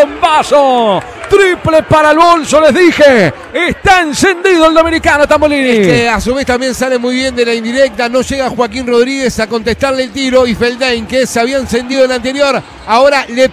bombazo. Triple para el bolso, les dije. Está encendido el dominicano Tambolini. Es que a su vez también sale muy bien de la indirecta. No llega Joaquín Rodríguez a contestarle el tiro. Y Feldain, que se había encendido en la anterior, ahora le